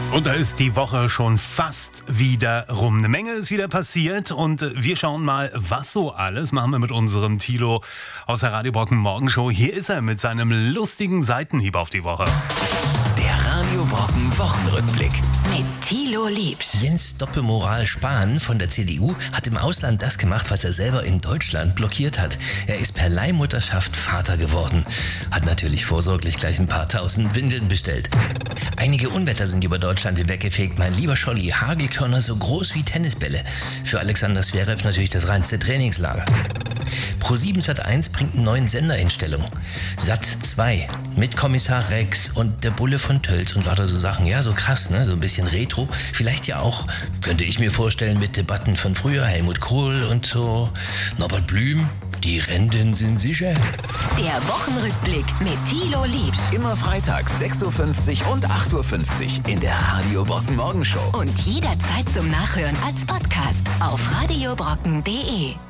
Und da ist die Woche schon fast wieder rum. Eine Menge ist wieder passiert und wir schauen mal, was so alles machen wir mit unserem Thilo aus der Radio Brocken Morgenshow. Hier ist er mit seinem lustigen Seitenhieb auf die Woche. Der Radio Brocken Wochenrückblick. Mit Thilo Liebsch. Jens Doppelmoral Spahn von der CDU hat im Ausland das gemacht, was er selber in Deutschland blockiert hat. Er ist per Leihmutterschaft Vater geworden. Hat natürlich vorsorglich gleich ein paar tausend Windeln bestellt. Einige Unwetter sind über Deutschland hinweggefegt. Mein lieber Scholli, Hagelkörner so groß wie Tennisbälle. Für Alexander Zverev natürlich das reinste Trainingslager. Pro7 Sat.1 bringt einen neuen Sender in Stellung. Sat.2 mit Kommissar Rex und der Bulle von Tölz und lauter so Sachen. Ja, so krass, ne? So ein bisschen Retro. Vielleicht ja auch, könnte ich mir vorstellen, mit Debatten von früher. Helmut Kohl und so. Norbert Blüm. Die Renten sind sicher. Der Wochenrückblick mit Thilo Liebsch. Immer freitags 6.50 Uhr und 8.50 Uhr in der Radio Brocken Morgenshow. Und jederzeit zum Nachhören als Podcast auf radiobrocken.de.